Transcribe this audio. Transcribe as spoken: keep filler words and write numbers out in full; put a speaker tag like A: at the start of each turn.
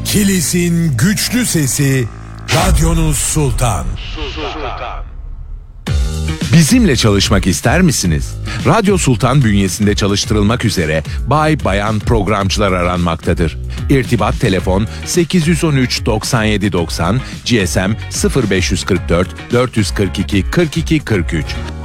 A: Kilis'in güçlü sesi, Radyonuz Sultan.
B: Sultan.
C: Bizimle çalışmak ister misiniz? Radyo Sultan bünyesinde çalıştırılmak üzere bay bayan programcılar aranmaktadır. İrtibat telefon sekiz yüz on üç doksan yedi doksan, G S M sıfır beş kırk dört dört yüz kırk iki kırk iki kırk üç.